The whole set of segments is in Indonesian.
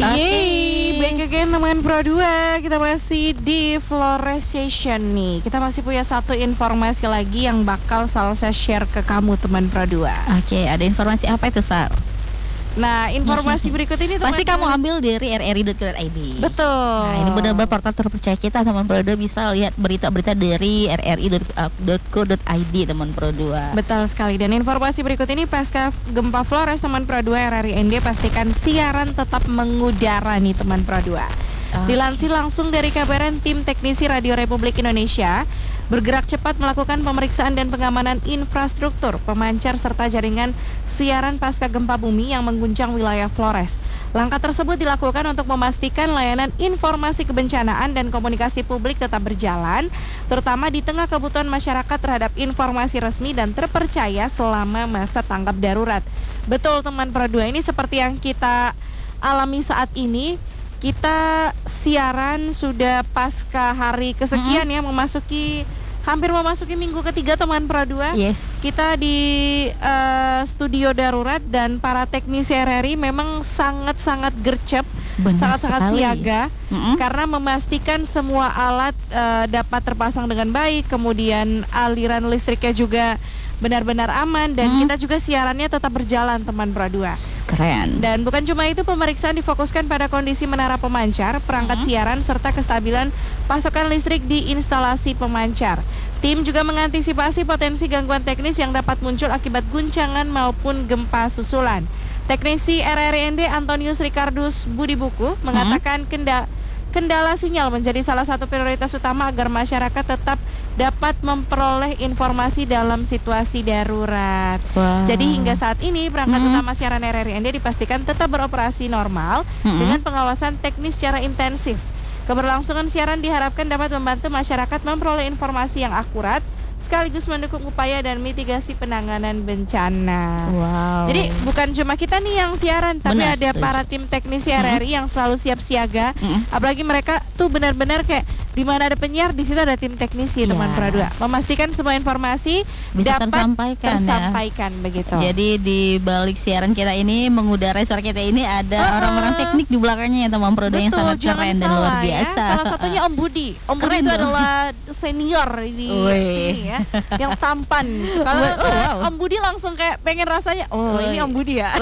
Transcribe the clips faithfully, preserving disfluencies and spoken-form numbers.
Yeay, back again teman Pro dua. Kita masih di Flores Session nih. Kita masih punya satu informasi lagi yang bakal Salsa share ke kamu teman Pro dua. Oke, ada informasi apa itu, Sar? Nah, informasi berikut ini teman pasti kamu ambil dari r r i dot co dot i d. Betul. Nah, ini benar-benar portal terpercaya kita teman Pro dua, bisa lihat berita-berita dari r r i dot co dot i d teman Pro dua. Betul sekali. Dan informasi berikut ini pasca gempa Flores teman Pro dua, R R I N D pastikan siaran tetap mengudara nih teman Pro dua. Oh. Dilansir langsung dari kabaran tim teknisi Radio Republik Indonesia bergerak cepat melakukan pemeriksaan dan pengamanan infrastruktur, pemancar serta jaringan siaran pasca gempa bumi yang mengguncang wilayah Flores. Langkah tersebut dilakukan untuk memastikan layanan informasi kebencanaan dan komunikasi publik tetap berjalan, terutama di tengah kebutuhan masyarakat terhadap informasi resmi dan terpercaya selama masa tanggap darurat. Betul teman Pro dua, ini seperti yang kita alami saat ini. Kita siaran sudah pasca hari kesekian mm-hmm. ya, memasuki hampir memasuki minggu ketiga teman Pro dua. Yes. Kita di uh, studio darurat dan para teknisi R R I memang sangat-sangat gercep, sangat-sangat siaga mm-hmm. karena memastikan semua alat uh, dapat terpasang dengan baik, kemudian aliran listriknya juga benar-benar aman dan hmm. kita juga siarannya tetap berjalan teman Pro dua. Keren. Dan bukan cuma itu, pemeriksaan difokuskan pada kondisi menara pemancar, perangkat hmm. siaran serta kestabilan pasokan listrik di instalasi pemancar. Tim juga mengantisipasi potensi gangguan teknis yang dapat muncul akibat guncangan maupun gempa susulan. Teknisi R R I N D Antonius Ricardus Budibuku mengatakan hmm. kenda Kendala sinyal menjadi salah satu prioritas utama agar masyarakat tetap dapat memperoleh informasi dalam situasi darurat. Wow. Jadi hingga saat ini perangkat mm-hmm. utama siaran R R I N D dipastikan tetap beroperasi normal mm-hmm. dengan pengawasan teknis secara intensif. Keberlangsungan siaran diharapkan dapat membantu masyarakat memperoleh informasi yang akurat sekaligus mendukung upaya dan mitigasi penanganan bencana. Wow. Jadi bukan cuma kita nih yang siaran, tapi benar, ada setuju. Para tim teknisi R R I hmm. yang selalu siap siaga. Hmm. Apalagi mereka tuh benar-benar kayak di mana ada penyiar, di situ ada tim teknisi yeah. teman Pro dua. Memastikan semua informasi bisa dapat tersampaikan, tersampaikan ya. begitu. Jadi di balik siaran kita ini, mengudara suara kita ini ada uh, orang-orang teknik di belakangnya ya teman Pro dua yang sangat keren dan luar biasa. Ya. Salah satunya Om Budi. Om keren Budi itu adalah senior di sini ya, yang tampan. Kalau oh, wow. Om Budi langsung kayak pengen rasanya, oh Woy. Ini Om Budi ya.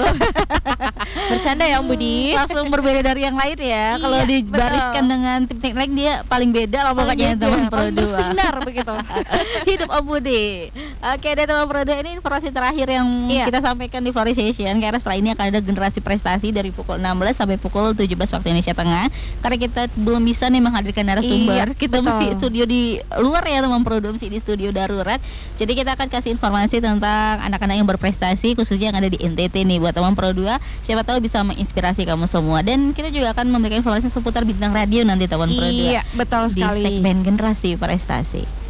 Bercanda ya Om Budi. Langsung berbeda dari yang lain ya. Kalau iya, dibariskan betul. Dengan tim teknik lain dia paling beda. Beda lah pokoknya teman Pro dua. Bersinar begitu. Hidup Om Budi. Oke deh teman Pro dua, ini informasi terakhir yang iya. kita sampaikan di Flores Session. Karena setelah ini akan ada generasi prestasi dari pukul enam belas sampai pukul tujuh belas waktu Indonesia Tengah. Karena kita belum bisa nih menghadirkan narasumber, iya, kita betul. Mesti studio di luar ya teman Pro dua, mesti di studio darurat. Jadi kita akan kasih informasi tentang anak-anak yang berprestasi, khususnya yang ada di N T T nih buat teman Pro dua. Siapa tahu bisa menginspirasi kamu semua. Dan kita juga akan memberikan informasi seputar bintang radio nanti teman Pro dua. Iya, betul sekali. Di segmen generasi prestasi.